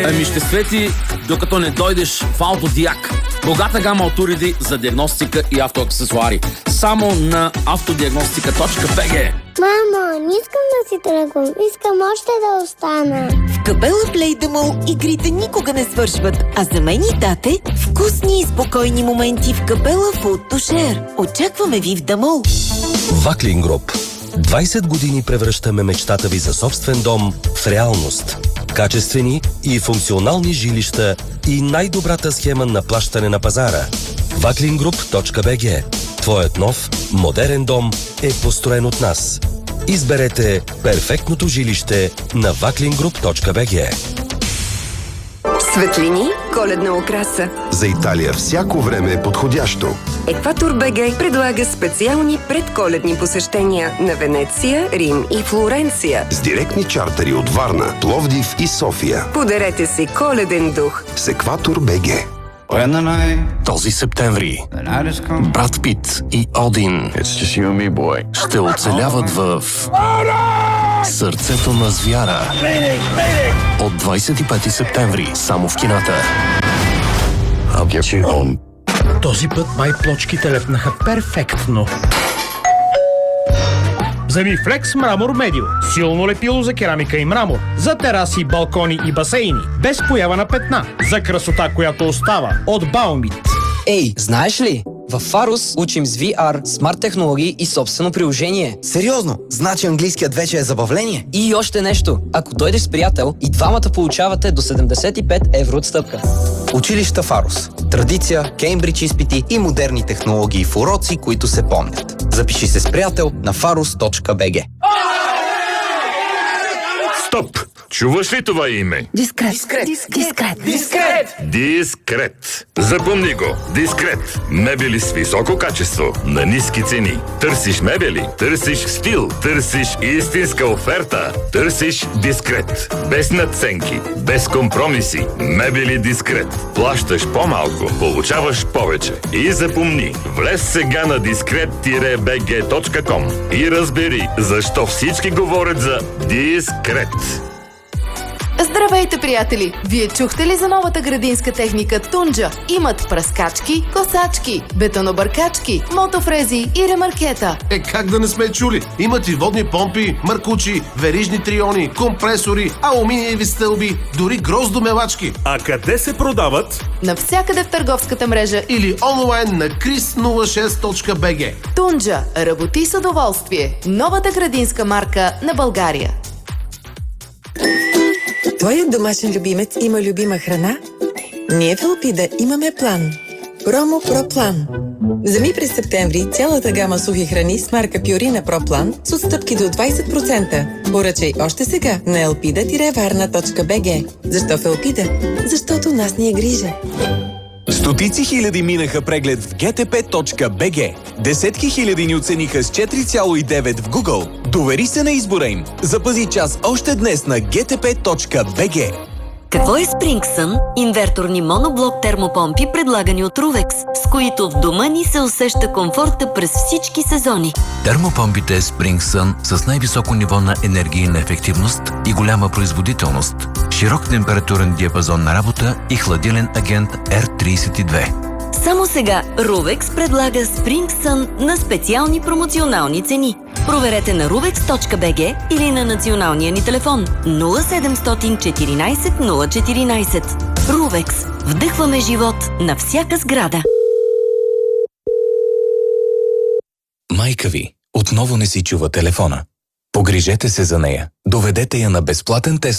Ами ще свети, докато не дойдеш в Автодиак. Богата гама от уреди за диагностика и автоаксесуари. Само на автодиагностика.bg. Мамо, не искам да си тръгвам. Искам още да остана. В Капела Плей да Мол игрите никога не свършват, а за мен и тате вкусни и спокойни моменти в Капела Фуд ту Шер. Очакваме ви в Дамол. Ваклин Груп. 20 години превръщаме мечтата ви за собствен дом в реалност. Качествени и функционални жилища и най-добрата схема на плащане на пазара. Vaklingroup.bg. Твоят нов, модерен дом е построен от нас. Изберете перфектното жилище на Vaklingroup.bg. Светлини, коледна украса. За Италия всяко време е подходящо. Екватор БГ предлага специални предколедни посещения на Венеция, Рим и Флоренция. С директни чартери от Варна, Пловдив и София. Подарете си коледен дух С Екватор БГ. Този септември Брат Пит и Один ще оцеляват в Сърцето на звяра. От 25 септември само в кината. Този път май плочките лепнаха перфектно. Вземи Флекс Мрамор Медио. Силно лепило за керамика и мрамор. За тераси, балкони и басейни. Без поява на петна. За красота, която остава. От Баумит. Ей, знаеш ли? В Фарус учим с VR, смарт технологии и собствено приложение. Сериозно? Значи английският вече е забавление? И още нещо. Ако дойдеш с приятел, и двамата получавате до 75 евро отстъпка. Училища Фарус. Традиция, Кеймбридж изпити и модерни технологии в уроци, които се помнят. Запиши се с приятел на farus.bg. Стоп! Чуваш ли това име? Дискрет. Дискрет. Запомни го. Дискрет. Мебели с високо качество на ниски цени. Търсиш мебели, търсиш стил, търсиш истинска оферта. Търсиш Дискрет. Без надценки, без компромиси. Мебели Дискрет. Плащаш по-малко, получаваш повече. И запомни, влез сега на discret-bg.com и разбери защо всички говорят за Дискрет. Здравейте, приятели! Вие чухте ли за новата градинска техника Тунджа? Имат пръскачки, косачки, бетонобъркачки, мотофрези и ремаркета. Как да не сме чули? Имат и водни помпи, маркучи, верижни триони, компресори, алуминиеви стълби, дори гроздомелачки. А къде се продават? Навсякъде в търговската мрежа или онлайн на chris06.bg. Тунджа. Работи с удоволствие. Новата градинска марка на България. Твоят домашен любимец има любима храна? Ние в Елпида имаме план. Промо Про План. Вземи през септември цялата гама сухи храни с марка Пюрина Про План с отстъпки до 20%. Поръчай още сега на elpida-varna.bg. Защо в Елпида? Защото нас ни е грижа. Стотици хиляди минаха преглед в gtp.bg. Десетки хиляди ни оцениха с 4,9 в Google. Довери се на избора им. Запази час още днес на gtp.bg. Какво е Spring-Sun? Инверторни моноблок термопомпи, предлагани от Ruvex, с които в дома ни се усеща комфорта през всички сезони. Термопомпите Spring-Sun с най-високо ниво на енергийна ефективност и голяма производителност, широк температурен диапазон на работа и хладилен агент R32. Само сега Ruvex предлага Spring-Sun на специални промоционални цени. Проверете на ruvex.bg или на националния ни телефон 0714 014. Ruvex. Вдъхваме живот на всяка сграда. Майка ви отново не си чува телефона. Погрижете се за нея. Доведете я на безплатен тест